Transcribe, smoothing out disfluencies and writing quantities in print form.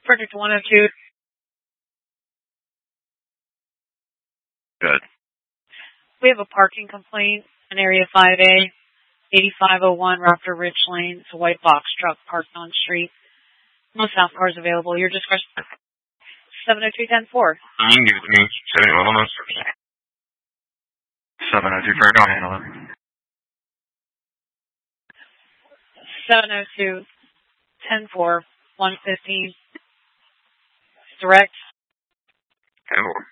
Project 102. Good. We have a parking complaint in Area 5A, 8501 Raptor Ridge Lane. It's a white box truck parked on street. No south cars available. Your discretion. 702-10-4. You can give it to me. 702 Fred, I'll handle it. 702-10-4, 115. Direct. 10-4.